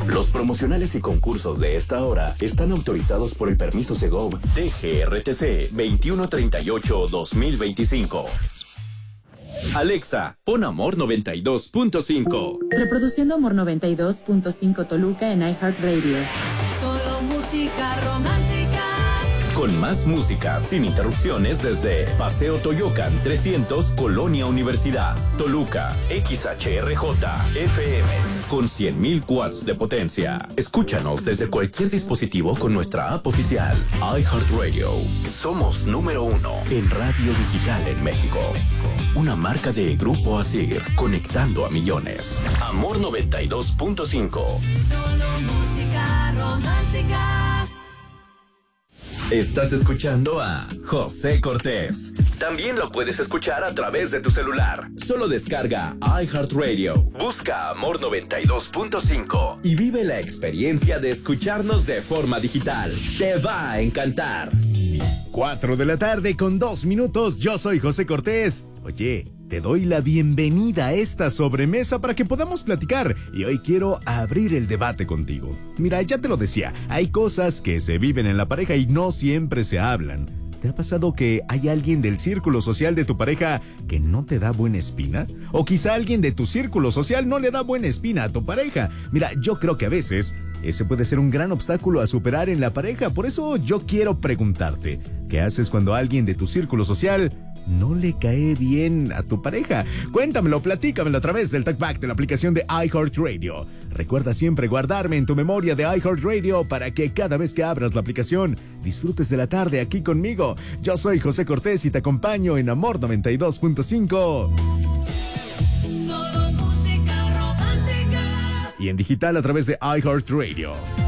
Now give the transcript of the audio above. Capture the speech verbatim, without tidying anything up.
Los promocionales y concursos de esta hora están autorizados por el permiso Segov T G R T C veintiuno treinta y ocho guión dos mil veinticinco. Alexa, pon Amor noventa y dos punto cinco. Reproduciendo Amor noventa y dos punto cinco Toluca en iHeartRadio. Solo música romántica. Con más música sin interrupciones desde Paseo Toyocan trescientos, Colonia Universidad, Toluca, X H R J F M, con cien mil watts de potencia. Escúchanos desde cualquier dispositivo con nuestra app oficial, iHeartRadio. Somos número uno en radio digital en México. Una marca de Grupo Asir, conectando a millones. Amor noventa y dos punto cinco. Solo música romántica. Estás escuchando a José Cortés. También lo puedes escuchar a través de tu celular. Solo descarga iHeartRadio, busca Amor noventa y dos punto cinco y vive la experiencia de escucharnos de forma digital. Te va a encantar. Cuatro de la tarde con dos minutos. Yo soy José Cortés. Oye, te doy la bienvenida a esta sobremesa para que podamos platicar y hoy quiero abrir el debate contigo. Mira, ya te lo decía, hay cosas que se viven en la pareja y no siempre se hablan. ¿Te ha pasado que hay alguien del círculo social de tu pareja que no te da buena espina? ¿O quizá alguien de tu círculo social no le da buena espina a tu pareja? Mira, yo creo que a veces ese puede ser un gran obstáculo a superar en la pareja. Por eso yo quiero preguntarte, ¿qué haces cuando alguien de tu círculo social no le cae bien a tu pareja? Cuéntamelo, platícamelo a través del talkback de la aplicación de iHeartRadio. Recuerda siempre guardarme en tu memoria de iHeartRadio para que cada vez que abras la aplicación disfrutes de la tarde aquí conmigo. Yo soy José Cortés y te acompaño en Amor noventa y dos punto cinco. Solo música romántica. Y en digital a través de iHeartRadio.